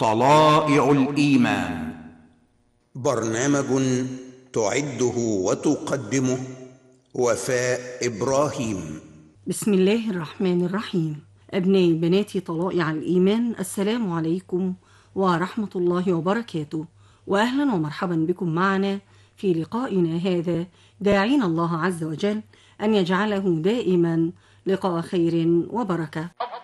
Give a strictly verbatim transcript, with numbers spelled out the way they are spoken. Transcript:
طلائع الإيمان، برنامج تعده وتقدمه وفاء إبراهيم. بسم الله الرحمن الرحيم. أبنائي بناتي طلائع الإيمان، السلام عليكم ورحمة الله وبركاته، وأهلا ومرحبا بكم معنا في لقائنا هذا، داعين الله عز وجل أن يجعله دائما لقاء خير وبركة.